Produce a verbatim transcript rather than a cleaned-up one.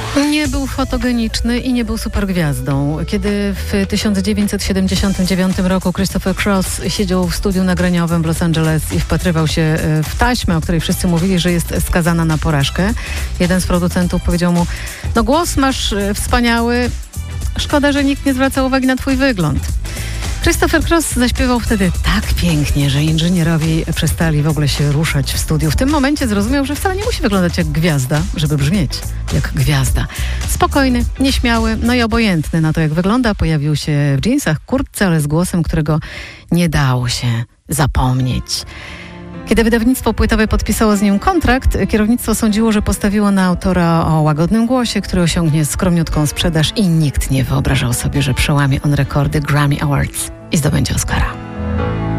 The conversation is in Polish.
Nie był fotogeniczny i nie był supergwiazdą. Kiedy w tysiąc dziewięćset siedemdziesiątym dziewiątym roku Christopher Cross siedział w studiu nagraniowym w Los Angeles i wpatrywał się w taśmę, o której wszyscy mówili, że jest skazana na porażkę, jeden z producentów powiedział mu: no głos masz wspaniały, szkoda, że nikt nie zwraca uwagi na twój wygląd. Christopher Cross zaśpiewał wtedy tak pięknie, że inżynierowie przestali w ogóle się ruszać w studiu. W tym momencie zrozumiał, że wcale nie musi wyglądać jak gwiazda, żeby brzmieć jak gwiazda. Spokojny, nieśmiały, no i obojętny na to, jak wygląda. Pojawił się w dżinsach, kurtce, ale z głosem, którego nie dało się zapomnieć. Kiedy wydawnictwo płytowe podpisało z nim kontrakt, kierownictwo sądziło, że postawiło na autora o łagodnym głosie, który osiągnie skromniutką sprzedaż, i nikt nie wyobrażał sobie, że przełamie on rekordy Grammy Awards i zdobędzie Oscara.